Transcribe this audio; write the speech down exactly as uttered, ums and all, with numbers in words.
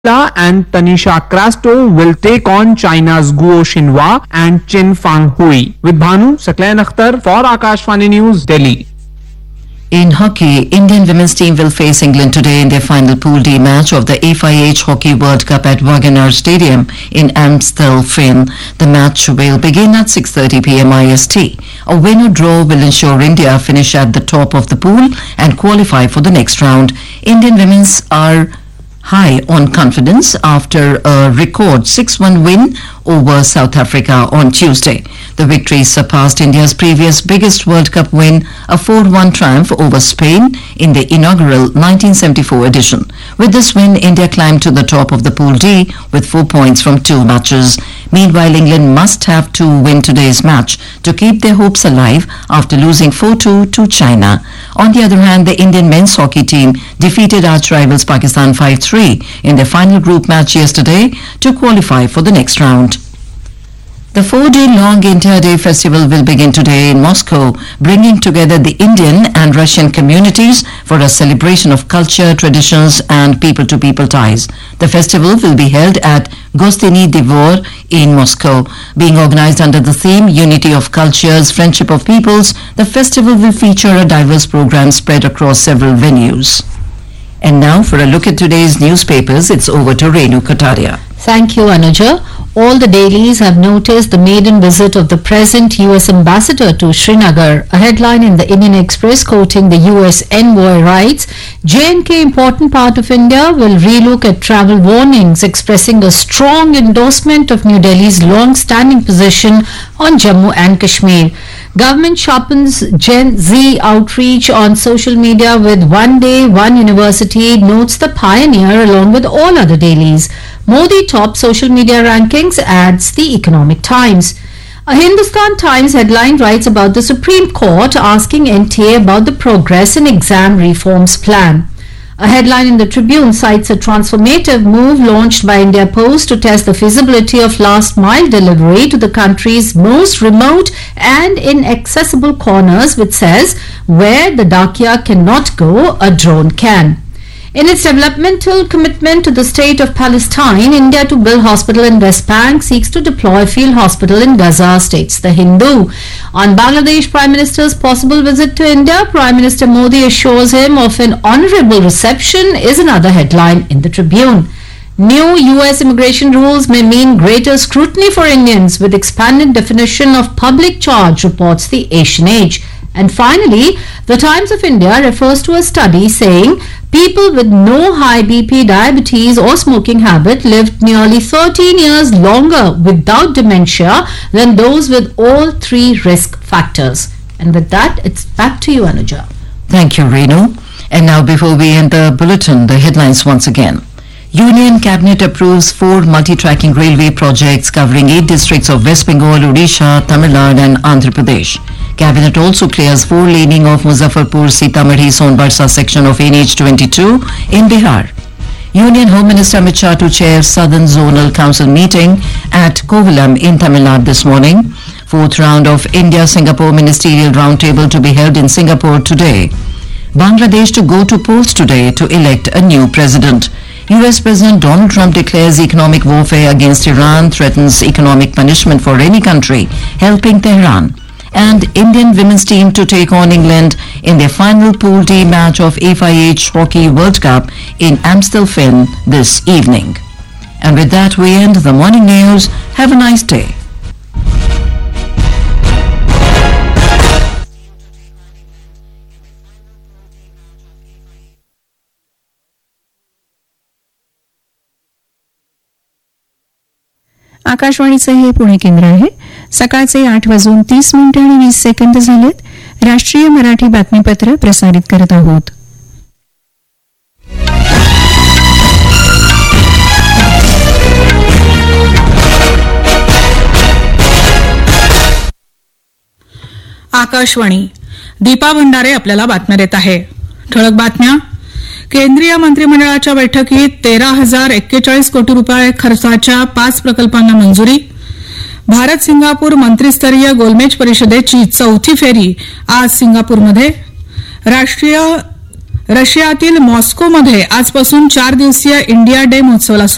and Tanisha Crasto will take on China's Guo Xinhua and Chen Fanghui. With Bhanu Saklayan Akhtar for Akashvani News, Delhi. In hockey, Indian women's team will face England today in their final Pool D match of the F I H Hockey World Cup at Wagener Stadium in Amstelveen. The match will begin at six thirty p m I S T. A win or draw will ensure India finish at the top of the pool and qualify for the next round. Indian women's are high on confidence after a record six one win over South Africa on Tuesday. The victory surpassed India's previous biggest World Cup win, a four one triumph over Spain in the inaugural nineteen seventy-four edition. With this win, India climbed to the top of the Pool D with four points from two matches. Meanwhile, England must have to win today's match to keep their hopes alive after losing four two to China. On the other hand, the Indian men's hockey team defeated arch rivals Pakistan five three in their final group match yesterday to qualify for the next round. The four-day-long India Day festival will begin today in Moscow, bringing together the Indian and Russian communities for a celebration of culture, traditions and people-to-people ties. The festival will be held at Gostiny Dvor in Moscow. Being organized under the theme Unity of Cultures, Friendship of Peoples, the festival will feature a diverse program spread across several venues. And now for a look at today's newspapers, it's over to Renu Kataria. Thank you, Anuja. All the dailies have noticed the maiden visit of the present U S ambassador to Srinagar. A headline in the Indian Express quoting the U S envoy writes, J and K important part of India will relook at travel warnings, expressing a strong endorsement of New Delhi's long-standing position on Jammu and Kashmir. Government sharpens Gen Z outreach on social media with One Day, One University, notes the pioneer along with all other dailies. Modi top social media rankings, adds the Economic Times. A Hindustan Times headline writes about the Supreme Court asking N T A about the progress in exam reforms plan. A headline in the Tribune cites a transformative move launched by India Post to test the feasibility of last mile delivery to the country's most remote and inaccessible corners, which says where the Dakia cannot go, a drone can. In its developmental commitment to the state of Palestine, India to build hospital in West Bank seeks to deploy field hospital in Gaza, states The Hindu. On Bangladesh Prime Minister's possible visit to India, Prime Minister Modi assures him of an honourable reception, is another headline in the Tribune. New U S immigration rules may mean greater scrutiny for Indians with expanded definition of public charge, reports the Asian Age. And finally, the Times of India refers to a study saying people with no high B P, diabetes or smoking habit lived nearly thirteen years longer without dementia than those with all three risk factors. And with that, it's back to you, Anuja. Thank you, Renu. And now before we end the bulletin, the headlines once again. Union Cabinet approves four multi-tracking railway projects covering eight districts of West Bengal, Odisha, Tamil Nadu and Andhra Pradesh. Cabinet also clears four laning of Muzaffarpur-Sitamarhi-Sonbarsa section of N H twenty-two in Bihar. Union Home Minister Amit Shah to chair Southern Zonal Council meeting at Kovalam in Tamil Nadu this morning. Fourth round of India-Singapore Ministerial Roundtable to be held in Singapore today. Bangladesh to go to polls today to elect a new president. U S President Donald Trump declares economic warfare against Iran, threatens economic punishment for any country helping Tehran. And Indian women's team to take on England in their final Pool D match of F I H Hockey World Cup in Amstelveen this evening. And with that, we end the morning news. Have a nice day. आकाशवाणीचे हे पुणे केंद्र आहे. सकाळचे आठ वाजून तीस मिनिटे आणि वीस सेकंद झालेत. राष्ट्रीय मराठी बातमीपत्र प्रसारित करत आहोत. आकाशवाणी. दीपा भंडारे आपल्याला बातम्या देत आहे. ठळक बातम्या. केंद्रीय मंत्रिमंडळाच्या बैठकीत तेरा हजार एक्केचाळीस कोटी रुपये खर्चाच्या पाच प्रकल्पांना मंजुरी. भारत सिंगापूर मंत्रिस्तरीय गोलमेज परिषदेची चौथी फेरी आज सिंगापूरमध्ये. राष्ट्रीय रशियातील मॉस्कोमध्ये आजपासून चार दिवसीय इंडिया डे महोत्सवाला